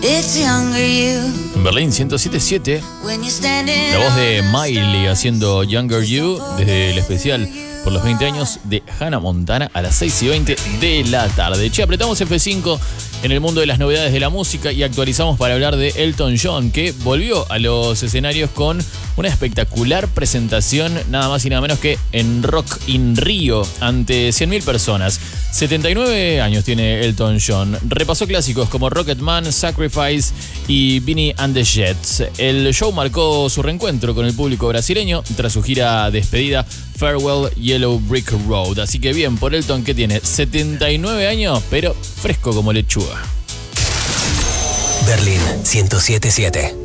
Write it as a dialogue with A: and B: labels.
A: En Berlín 107.7, la voz de Miley haciendo Younger You desde el especial por los 20 años de Hannah Montana a las 6:20 de la tarde. Che, apretamos F5 en el mundo de las novedades de la música y actualizamos para hablar de Elton John, que volvió a los escenarios con una espectacular presentación, nada más y nada menos que en Rock in Rio, ante 100.000 personas. 79 años tiene Elton John. Repasó clásicos como Rocketman, Sacrifice y Vinny and the Jets. El show marcó su reencuentro con el público brasileño tras su gira despedida Farewell Yellow Brick Road. Así que bien por Elton, que tiene 79 años, pero fresco como lechuga.
B: Berlín 107.7.